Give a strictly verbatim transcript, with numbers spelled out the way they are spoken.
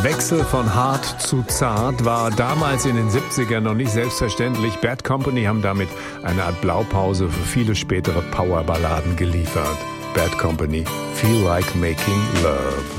Wechsel von hart zu zart war damals in den siebzigern noch nicht selbstverständlich. Bad Company haben damit eine Art Blaupause für viele spätere Powerballaden geliefert. Bad Company, Feel Like Making Love.